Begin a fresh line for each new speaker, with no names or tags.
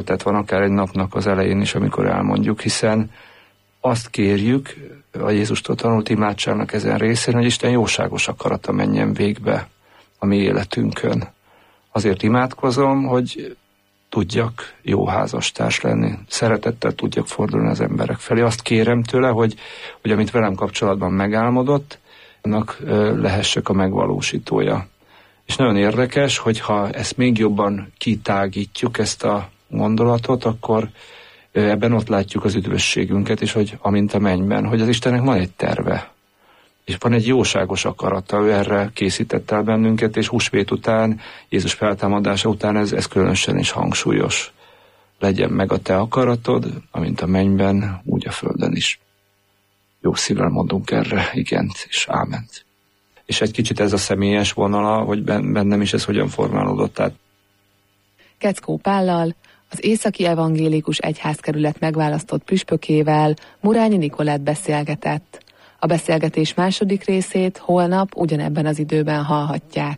szeretet van akár egy napnak az elején is, amikor elmondjuk, hiszen azt kérjük a Jézustól tanult imádságnak ezen részén, hogy Isten jóságos akarata menjen végbe a mi életünkön. Azért imádkozom, hogy tudjak jó házastárs lenni, szeretettel tudjak fordulni az emberek felé. Azt kérem tőle, hogy amit velem kapcsolatban megálmodott, annak lehessek a megvalósítója. És nagyon érdekes, hogyha ezt még jobban kitágítjuk, ezt a gondolatot, akkor ebben ott látjuk az üdvösségünket, és hogy amint a mennyben, hogy az Istennek van egy terve, és van egy jóságos akarata, ő erre készített el bennünket, és húsvét után, Jézus feltámadása után ez különösen is hangsúlyos. Legyen meg a te akaratod, amint a mennyben, úgy a földön is. Jó szívvel mondunk erre igent és áment. És egy kicsit ez a személyes vonala, hogy bennem is ez hogyan formálódott át.
Keckó Pállal, az Északi Evangélikus Egyházkerület megválasztott püspökével, Murányi Nikolett beszélgetett. A beszélgetés második részét holnap ugyanebben az időben hallhatják.